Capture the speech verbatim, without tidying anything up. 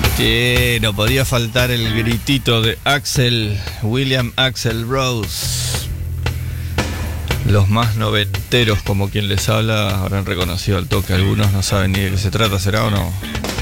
Sí, no podía faltar el gritito de Axl, William Axl Rose. Los más noventeros, como quien les habla, habrán reconocido al toque. Algunos no saben ni de qué se trata, ¿será o no?